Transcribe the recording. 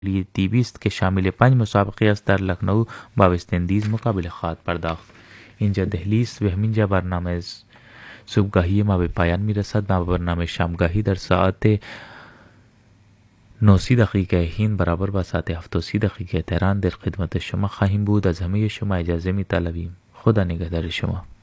تی 20 که شامل 5 مسابقه است در لکنو با وست اندیز مقابله خواهد پرداخت. اینجا دهلی است و همینجا برنامه صبحگاهی ما به پایان میرسد و برنامه شامگاهی در ساعت 9:30 هند برابر با ساعت 7:30 تهران در خدمت شما خواهیم بود. از همه شما اجازه می طلبیم. خدا نگهدار شما.